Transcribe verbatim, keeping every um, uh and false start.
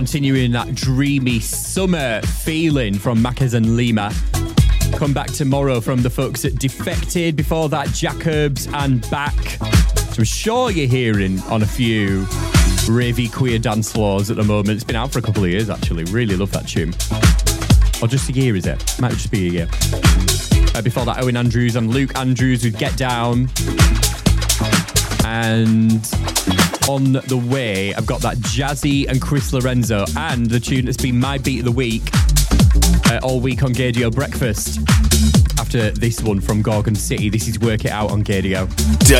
continuing that dreamy summer feeling from Macas and Lima. Come back tomorrow from the folks at Defected. Before that, Jacobs and Back. So I'm sure you're hearing on a few ravey queer dance floors at the moment. It's been out for a couple of years, actually. Really love that tune. Or just a year, is it? Might just be a year. Uh, before that, Owen Andrews and Luke Andrews with Get Down. And on the way, I've got that Jazzy and Chris Lorenzo and the tune that's been my beat of the week uh, all week on Gadio Breakfast. After this one from Gorgon City, this is Work It Out on Gadio. D-